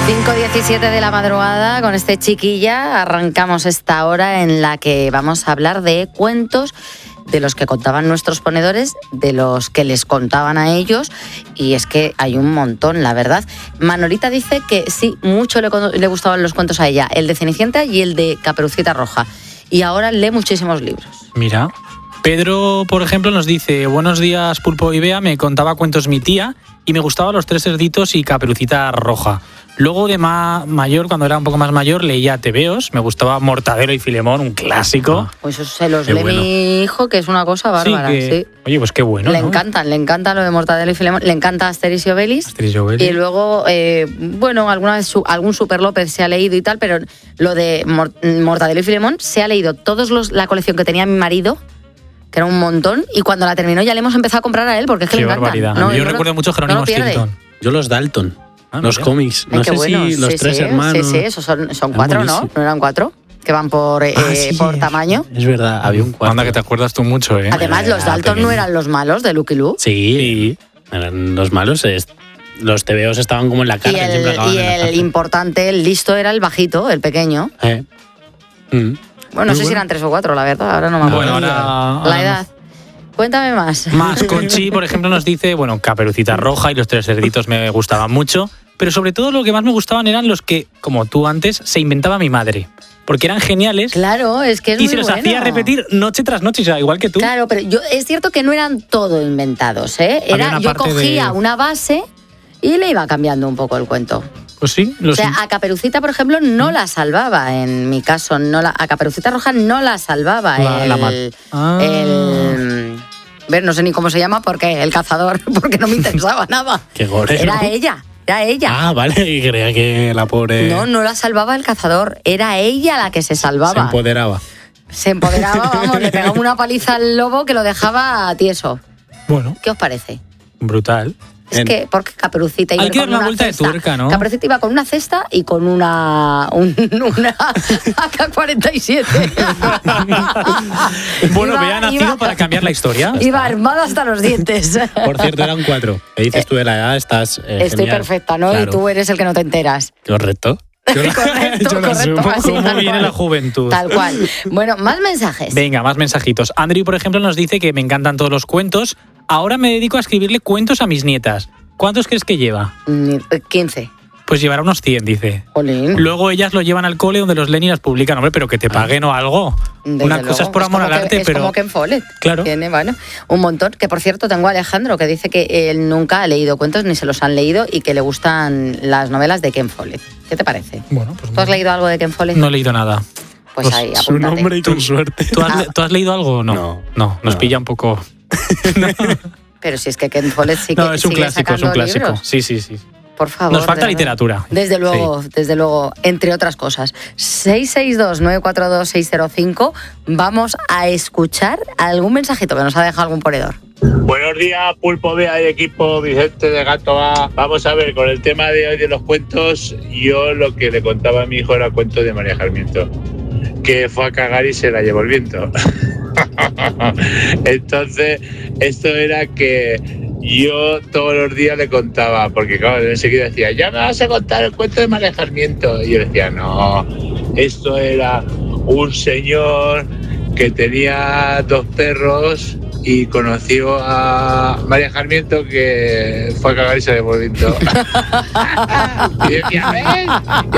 5:17 de la madrugada, con este Chiquilla arrancamos esta hora en la que vamos a hablar de cuentos de los que contaban nuestros ponedores, de los que les contaban a ellos, y es que hay un montón, la verdad. Manolita dice que sí, mucho le gustaban los cuentos a ella, el de Cenicienta y el de Caperucita Roja, y ahora lee muchísimos libros. Mira, Pedro, por ejemplo, nos dice: buenos días, Pulpo y Bea, me contaba cuentos mi tía y me gustaban Los Tres Cerditos y Caperucita Roja. Luego de mayor, cuando era un poco más mayor, leía tebeos, me gustaba Mortadelo y Filemón, un clásico. Pues eso se los lee mi hijo, que es una cosa bárbara. Sí. Oye, pues qué bueno, le ¿no? Le encanta lo de Mortadelo y Filemón, le encanta Asterix y Obelix. Y luego, bueno, alguna vez algún Super López se ha leído y tal, pero lo de Mortadelo y Filemón se ha leído la colección que tenía mi marido, que era un montón, y cuando la terminó ya le hemos empezado a comprar a él, porque es que le encantan. Barbaridad. No, yo recuerdo mucho Jerónimo Stilton. Yo los Dalton. Los cómics, no sé bueno. si los tres hermanos. Sí, esos son cuatro, ¿no? ¿No eran cuatro? Que van por tamaño. Es verdad, había un cuarto. Anda, que te acuerdas tú mucho, ¿eh? Además, los Dalton no eran los malos de Lucky Luke. Sí, eran los malos. Los tebeos estaban como en la cárcel. Y el importante, el listo, era el bajito, el pequeño. Bueno, no sé si eran 3 o 4, la verdad, ahora no me acuerdo. Bueno, la edad. Cuéntame más. Conchi, por ejemplo, nos dice, bueno, Caperucita Roja y Los Tres Cerditos me gustaban mucho, pero sobre todo lo que más me gustaban eran los que, como tú antes, se inventaba mi madre. Porque eran geniales. Claro, es que es muy bueno. Y se los hacía repetir noche tras noche, o sea, igual que tú. Claro, pero es cierto que no eran todo inventados, ¿eh? Yo cogía una base y le iba cambiando un poco el cuento. Pues sí. A Caperucita, por ejemplo, no la salvaba, en mi caso. A Caperucita Roja no la salvaba. No sé ni cómo se llama, porque el cazador, porque no me interesaba nada. Qué gore, Era ella. Ah, vale, y creía que la pobre... No la salvaba el cazador, era ella la que se salvaba. Se empoderaba, vamos, le pegaba una paliza al lobo que lo dejaba tieso. Bueno. ¿Qué os parece? Brutal. Es que, porque Caperucita iba hay que con dar una vuelta cesta. De tuerca, ¿no? Caperucita iba con una cesta y con una AK-47. Bueno, me ha nacido para cambiar la historia. Iba armada hasta los dientes. Por cierto, eran 4. ¿Qué dices tú de la edad? Estás Estoy genial. Perfecta, ¿no? Claro. Y tú eres el que no te enteras. Correcto. Correcto. ¿Cómo viene la juventud? Tal cual. Bueno, más mensajes. Venga, más mensajitos. Andrew, por ejemplo, nos dice que me encantan todos los cuentos. Ahora me dedico a escribirle cuentos a mis nietas. ¿Cuántos crees que lleva? 15. Pues llevará unos 100, dice. Olín. Luego ellas lo llevan al cole donde los leen y las publican. Hombre, pero que te paguen o algo. Una cosa es por amor al arte, pero... Es como Ken Follett. Claro. Tiene, bueno, un montón. Que, por cierto, tengo a Alejandro, que dice que él nunca ha leído cuentos, ni se los han leído, y que le gustan las novelas de Ken Follett. ¿Qué te parece? Bueno, pues... ¿Tú has leído algo de Ken Follett? No he leído nada. Pues ahí, apúntate. Su nombre y con suerte. ¿Tú has leído algo o no? No, nos pilla un poco... No. Pero si es que Ken Follett sí que no, es un clásico, es un clásico. Libros. Sí. Por favor. Nos falta literatura. Desde luego, entre otras cosas. 662-942-605. Vamos a escuchar algún mensajito que nos ha dejado algún ponedor. Buenos días, Pulpo, Bea y equipo, Vicente de Gato A. Vamos a ver, con el tema de hoy de los cuentos, yo lo que le contaba a mi hijo era cuento de María Sarmiento, que fue a cagar y se la llevó el viento. Entonces, esto era que yo todos los días le contaba, porque claro, enseguida decía, ya me vas a contar el cuento de María Sarmiento. Y yo decía, no, esto era un señor que tenía 2 perros y conoció a María Sarmiento, que fue a cagar y se le llevó el viento. Y decía, ¿ves?